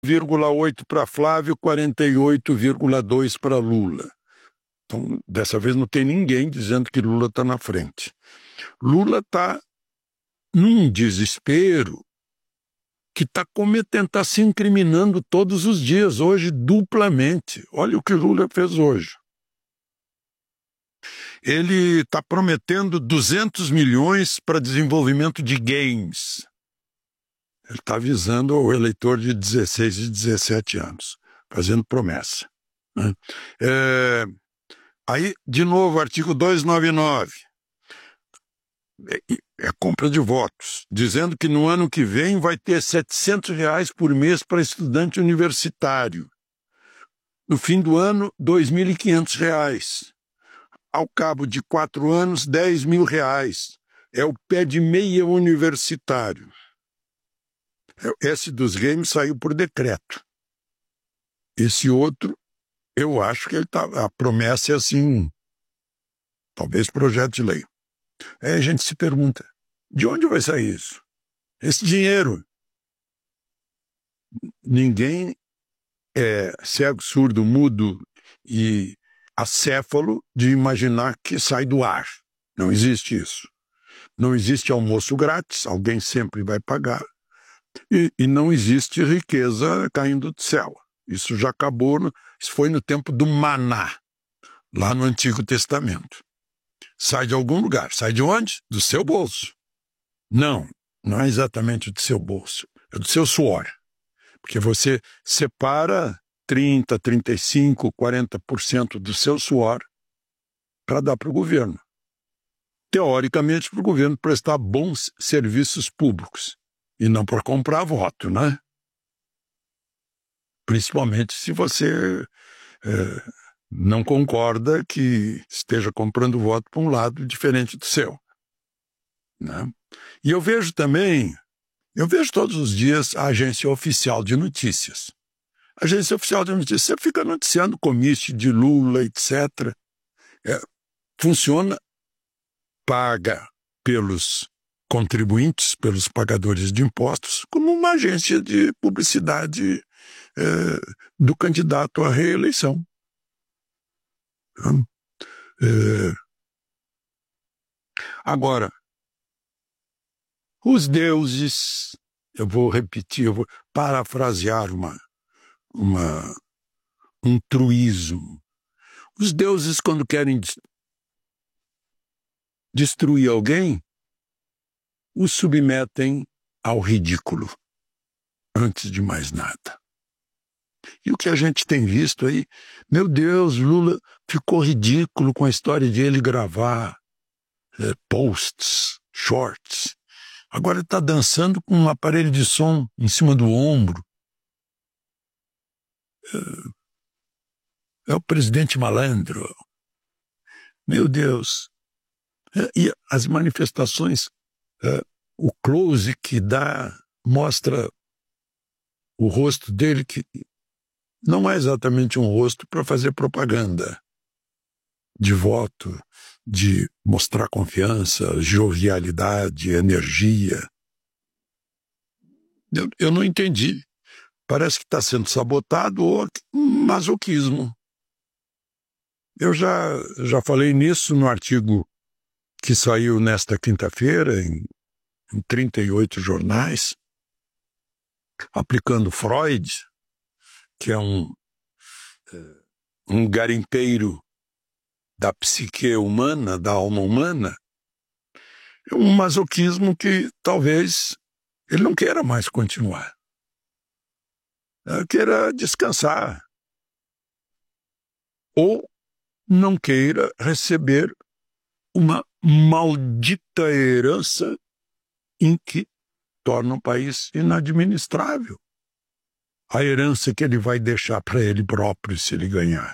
49,8 para Flávio, 48,2 para Lula. Então, dessa vez não tem ninguém dizendo que Lula está na frente. Lula está num desespero que está se incriminando todos os dias, hoje duplamente. Olha o que Lula fez hoje. Ele está prometendo 200 milhões para desenvolvimento de games. Ele está avisando o eleitor de 16 e 17 anos, fazendo promessa. Né? Aí, de novo, artigo 299. É compra de votos, dizendo que no ano que vem vai ter R$700 por mês para estudante universitário. No fim do ano, R$2.500. Ao cabo de 4 anos, R$10.000. É o pé de meia universitário. Esse dos games saiu por decreto. Esse outro, eu acho que a promessa é assim, talvez projeto de lei. Aí a gente se pergunta, de onde vai sair isso? Esse dinheiro. Ninguém é cego, surdo, mudo e acéfalo de imaginar que sai do ar. Não existe isso. Não existe almoço grátis, alguém sempre vai pagar. E não existe riqueza caindo do céu. Isso já acabou, isso foi no tempo do maná, lá no Antigo Testamento. Sai de algum lugar. Sai de onde? Do seu bolso. Não é exatamente do seu bolso. É do seu suor. Porque você separa 30%, 35%, 40% do seu suor para dar para o governo. Teoricamente, para o governo prestar bons serviços públicos. E não para comprar voto, né? Principalmente se você não concorda que esteja comprando voto para um lado diferente do seu. Né? E eu vejo todos os dias a agência oficial de notícias. A agência oficial de notícias, você fica noticiando comício de Lula, etc. Funciona, paga pelos contribuintes, pelos pagadores de impostos, como uma agência de publicidade do candidato à reeleição. Agora, os deuses, eu vou repetir, eu vou parafrasear um truísmo. Os deuses, quando querem destruir alguém, os submetem ao ridículo, antes de mais nada. E o que a gente tem visto aí, meu Deus, Lula ficou ridículo com a história de ele gravar posts, shorts. Agora ele está dançando com um aparelho de som em cima do ombro. É o presidente malandro. Meu Deus. E as manifestações, o close que dá, mostra o rosto dele, que não é exatamente um rosto para fazer propaganda de voto, de mostrar confiança, jovialidade, energia. Eu não entendi. Parece que está sendo sabotado ou masoquismo. Eu já falei nisso no artigo que saiu nesta quinta-feira, em 38 jornais, aplicando Freud, que é um garimpeiro da psique humana, da alma humana, é um masoquismo que talvez ele não queira mais continuar. Ele queira descansar. Ou não queira receber uma maldita herança em que torna o país inadministrável. A herança que ele vai deixar para ele próprio se ele ganhar.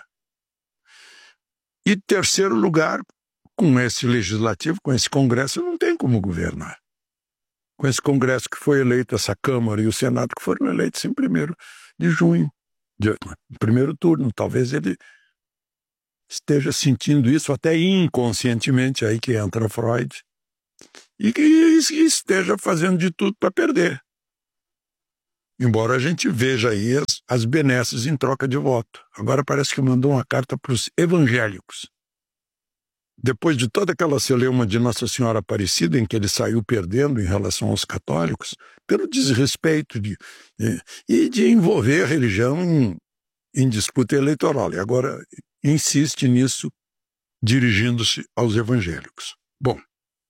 E terceiro lugar, com esse legislativo, com esse Congresso, não tem como governar. Com esse Congresso que foi eleito, essa Câmara e o Senado que foram eleitos em 1º de junho, primeiro turno. Talvez ele esteja sentindo isso até inconscientemente, aí que entra Freud, e que esteja fazendo de tudo para perder. embora a gente veja aí as benesses em troca de voto. Agora parece que mandou uma carta para os evangélicos. Depois de toda aquela celeuma de Nossa Senhora Aparecida, em que ele saiu perdendo em relação aos católicos, pelo desrespeito de envolver a religião em disputa eleitoral. E agora insiste nisso, dirigindo-se aos evangélicos. Bom,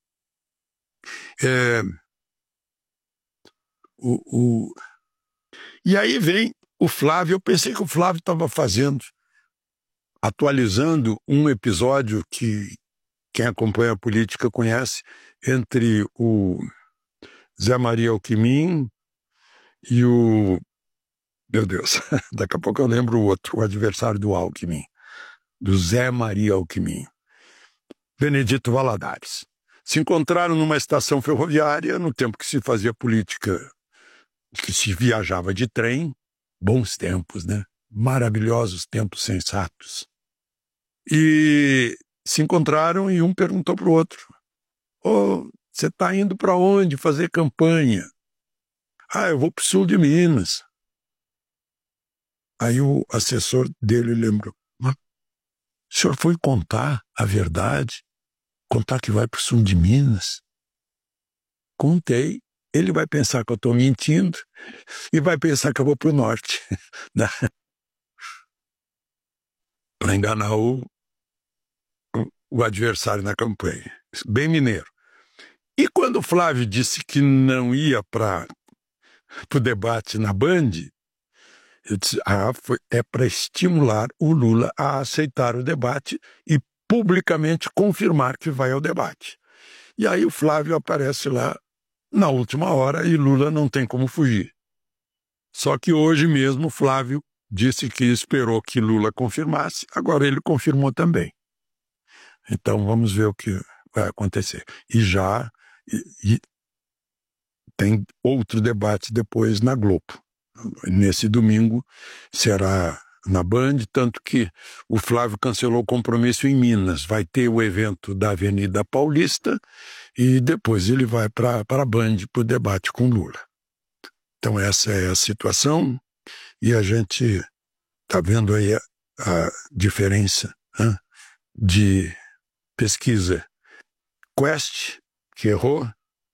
e aí vem o Flávio. Eu pensei que o Flávio estava atualizando um episódio que quem acompanha a política conhece, entre o Zé Maria Alckmin e o... Meu Deus, daqui a pouco eu lembro o outro, o adversário do Alckmin, do Zé Maria Alckmin, Benedito Valadares. Se encontraram numa estação ferroviária, no tempo que se fazia política, que se viajava de trem, bons tempos, né? Maravilhosos tempos sensatos. E se encontraram e um perguntou para o outro: você está indo para onde fazer campanha? Eu vou para o sul de Minas. Aí o assessor dele lembrou: mas o senhor foi contar a verdade? Contar que vai para o sul de Minas? Contei. Ele vai pensar que eu estou mentindo e vai pensar que eu vou para o norte. Para enganar o adversário na campanha. Bem mineiro. E quando o Flávio disse que não ia para o debate na Band, eu disse: é para estimular o Lula a aceitar o debate e publicamente confirmar que vai ao debate. E aí o Flávio aparece lá na última hora e Lula não tem como fugir. Só que hoje mesmo o Flávio disse que esperou que Lula confirmasse, agora ele confirmou também. Então vamos ver o que vai acontecer. E tem outro debate depois na Globo. Nesse domingo será na Band, tanto que o Flávio cancelou o compromisso em Minas. Vai ter o evento da Avenida Paulista e depois ele vai para a Band para o debate com Lula. Então essa é a situação e a gente está vendo aí a diferença, né, de pesquisa. Quest, que errou,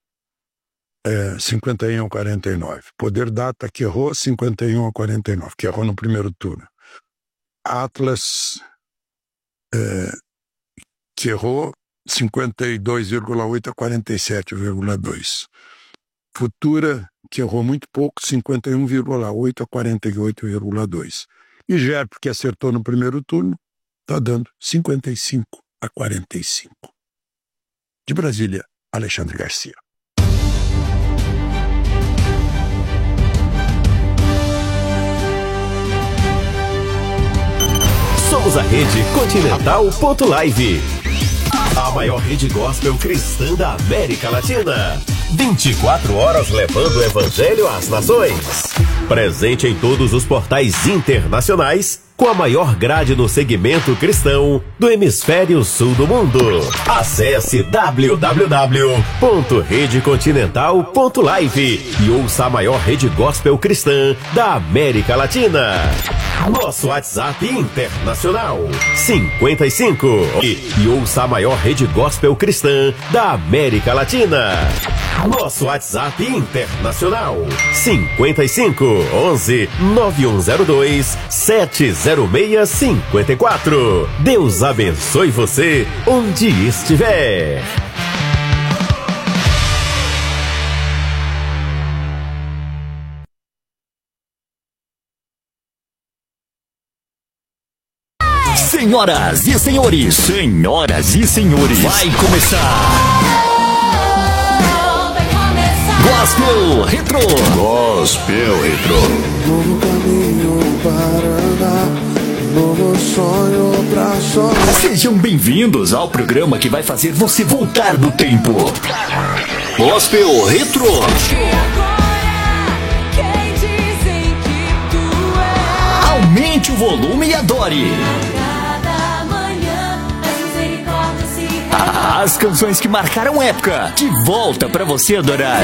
51-49. Poder Data, que errou, 51-49, que errou no primeiro turno. Atlas, que errou, 52,8-47,2. Futura, que errou muito pouco, 51,8-48,2. E GERP, que acertou no primeiro turno, está dando 55-45. De Brasília, Alexandre Garcia. Somos a Rede Continental.live, a maior rede gospel cristã da América Latina. 24 horas levando o evangelho às nações. Presente em todos os portais internacionais, com a maior grade no segmento cristão do hemisfério sul do mundo. Acesse www.redecontinental.live e ouça a maior rede gospel cristã da América Latina. Nosso WhatsApp internacional 55 e ouça a maior rede gospel cristã da América Latina. Nosso WhatsApp internacional 55 11 9102 70654. Deus abençoe você onde estiver. Senhoras e senhores, vai começar Gospel Retro. Novo caminho para andar, novo sonho pra sonhar. Sejam bem-vindos ao programa que vai fazer você voltar no tempo. Gospel Retro. Aumente o volume e adore. As canções que marcaram época, de volta pra você adorar.